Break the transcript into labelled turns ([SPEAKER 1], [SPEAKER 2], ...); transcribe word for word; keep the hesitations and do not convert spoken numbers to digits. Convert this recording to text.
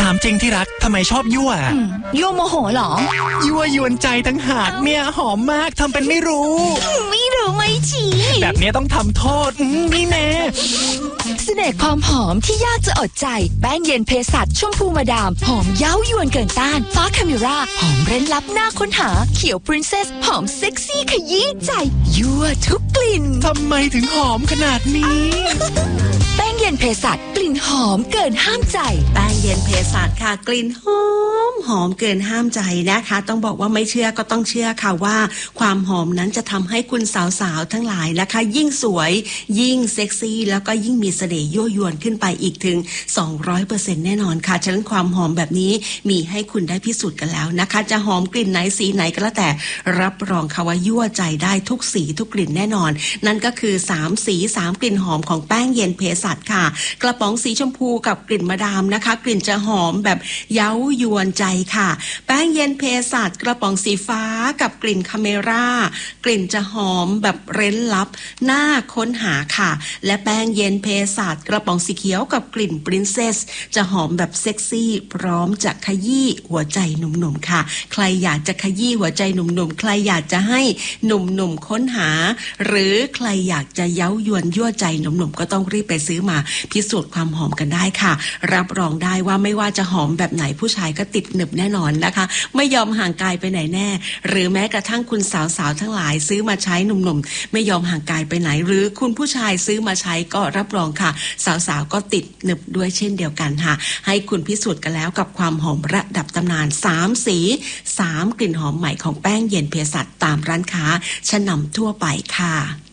[SPEAKER 1] ามจริงที่รักทำไมชอบยั่ว
[SPEAKER 2] ยั่วโมโหเหรอ
[SPEAKER 1] ยั่วยวนใจตั้งหากเนี่ยหอมมากทำเป็นไม่รู้
[SPEAKER 2] ไม่รู้ไม่จี
[SPEAKER 1] แบบนี้ต้องทำโทษนี่แน่
[SPEAKER 2] เสน่ห์ความหอมที่ยากจะอดใจแป้งเย็นเภสัชชมพูมาดามหอมเย้ายวนเกินต้านฟ้าคามิราหอมเร้นลับหน้าค้นหาเขียวปรินเซสหอมเซ็กซี่ขยี้ใจยั่วทุกกลิ่น
[SPEAKER 1] ทำไมถึงหอมขนาดนี้
[SPEAKER 2] แป้งเย็นเภสัชกลิ่นหอมเกินห้ามใจ
[SPEAKER 3] แป้งเย็นเภสัชค่ะกลิ่นหอมหอมเกินห้ามใจนะคะต้องบอกว่าไม่เชื่อก็ต้องเชื่อค่ะว่าความหอมนั้นจะทำให้คุณสาวๆทั้งหลายนะคะยิ่งสวยยิ่งเซ็กซี่แล้วก็ยิ่งมีเสน่ห์ยั่วยวนขึ้นไปอีกถึง สองร้อยเปอร์เซ็นต์ แน่นอนค่ะฉะนั้นความหอมแบบนี้มีให้คุณได้พิสูจน์กันแล้วนะคะจะหอมกลิ่นไหนสีไหนก็แล้วแต่รับรองค่ะว่ายั่วใจได้ทุกสีทุกกลิ่นแน่นอนนั่นก็คือสามสีสามกลิ่นหอมของแป้งเย็นเภสัชค่ะกระป๋องสีชมพูกับกลิ่นมะดามนะคะกลิ่นจะหอมแบบเย้ายวนใจค่ะแป้งเย็นเภสัชกระป๋องสีฟ้ากับกลิ่นคาเมร่ากลิ่นจะหอมแบบเร้นลับน่าค้นหาค่ะและแป้งเย็นเภสัชกระป๋องสีเขียวกับกลิ่นปรินเซสจะหอมแบบเซ็กซี่พร้อมจะขยี้หัวใจหนุ่มๆค่ะใครอยากจะขยี้หัวใจหนุ่มๆใครอยากจะให้หนุ่มๆค้นหาหรือใครอยากจะเย้ายวนยั่วใจหนุ่มๆก็ต้องรีบไปซื้อมาพิสูจน์ความหอมกันได้ค่ะรับรองได้ว่าไม่ว่าจะหอมแบบไหนผู้ชายก็ติดหนึบแน่นอนนะคะไม่ยอมห่างกายไปไหนแน่หรือแม้กระทั่งคุณสาวๆทั้งหลายซื้อมาใช้หนุ่มๆไม่ยอมห่างกายไปไหนหรือคุณผู้ชายซื้อมาใช้ก็รับรองค่ะสาวๆก็ติดหนึบด้วยเช่นเดียวกันค่ะให้คุณพิสูจน์กันแล้วกับความหอมระดับตำนานสามสีสามกลิ่นหอมใหม่ของแป้งเย็นเภสัชตามร้านค้าชั้นนำทั่วไปค่ะ